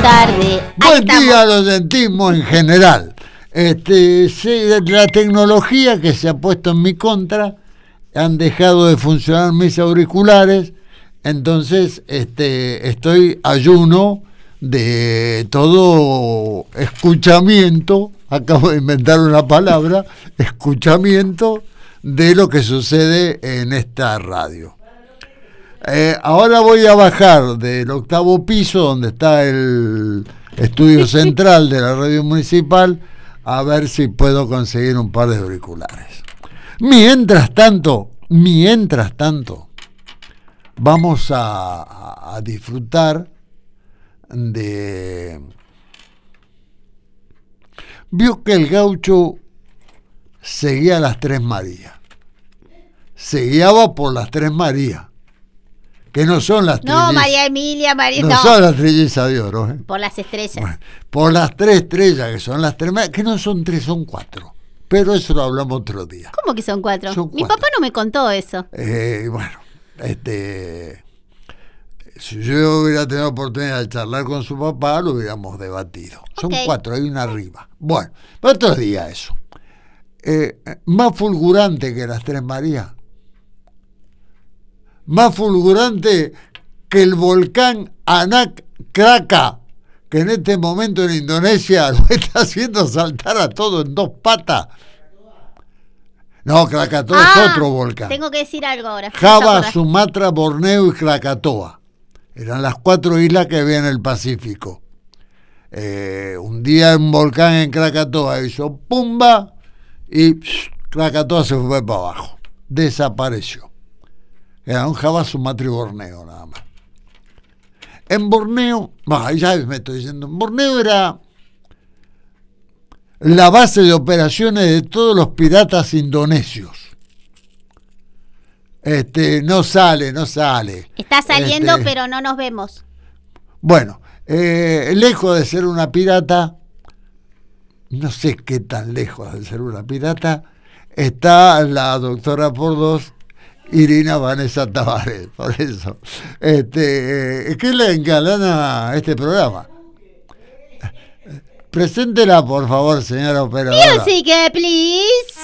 tarde. Buen día, lo sentimos en general. La tecnología que se ha puesto en mi contra, han dejado de funcionar mis auriculares, entonces estoy ayuno de todo escuchamiento, acabo de inventar una palabra, escuchamiento de lo que sucede en esta radio. Ahora voy a bajar del 8º piso, donde está el estudio central de la radio municipal, a ver si puedo conseguir un par de auriculares. Mientras tanto, vamos a disfrutar de... Vio que el gaucho seguía a las Tres Marías. Se guiaba por las Tres Marías, que no son las trillizas. No, María Emilia, no son las trillizas de oro. Por las estrellas. Bueno, por las 3 estrellas, que son las Tres Marías, que no son 3, son 4. Pero eso lo hablamos otro día. ¿Cómo que son 4? Son 4. Mi papá no me contó eso. Bueno, si yo hubiera tenido oportunidad de charlar con su papá, lo hubiéramos debatido. Son 4, hay una arriba. Bueno, pero otro día eso. Más fulgurante que las Tres Marías. Más fulgurante que el volcán Anak Krakatau, que en este momento en Indonesia lo está haciendo saltar a todo en 2 patas. No, Krakatoa es otro volcán. Tengo que decir algo ahora. Java, Sumatra, Borneo y Krakatoa. Eran las 4 islas que había en el Pacífico. Un día un volcán en Krakatoa hizo pumba y Krakatoa se fue para abajo. Desapareció. Era un Java, Sumatra y Borneo nada más. En Borneo, ya me estoy diciendo, en Borneo era la base de operaciones de todos los piratas indonesios. No sale. Está saliendo, pero no nos vemos. Bueno, lejos de ser una pirata, no sé qué tan lejos de ser una pirata, está la doctora por 2, Irina Vanessa Tavares. Por eso, ¿qué le engalana este programa? Preséntela, por favor, señora operadora. Music, please.